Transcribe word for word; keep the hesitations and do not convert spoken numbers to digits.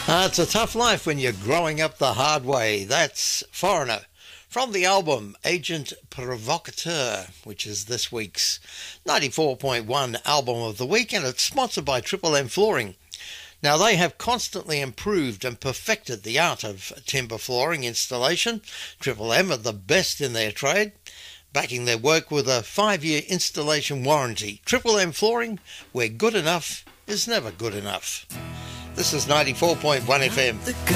Uh, it's a tough life when you're growing up the hard way. That's Foreigner from the album Agent Provocateur, which is this week's ninety-four point one album of the week, and it's sponsored by Triple M Flooring. Now, they have constantly improved and perfected the art of timber flooring installation. Triple M are the best in their trade, backing their work with a five-year installation warranty. Triple M Flooring, where good enough is never good enough. This is ninety-four point one F M.